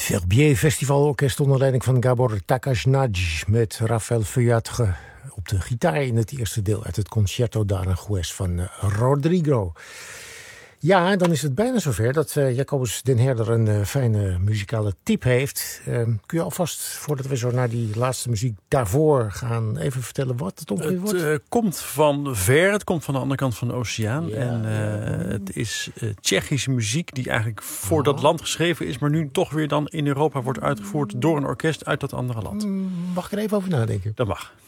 Verbier Festivalorkest onder leiding van Gabor Takasnaj met Rafael Feuillatre op de gitaar in het eerste deel uit het Concerto d'Aranjuez van Rodrigo. Ja, dan is het bijna zover dat Jacobus den Herder een fijne muzikale tip heeft. Kun je alvast, voordat we zo naar die laatste muziek daarvoor gaan, even vertellen wat het ongeveer wordt? Het komt van ver, het komt van de andere kant van de oceaan. Ja, het is Tsjechische muziek die eigenlijk voor dat land geschreven is, maar nu toch weer dan in Europa wordt uitgevoerd door een orkest uit dat andere land. Mag ik er even over nadenken? Dat mag.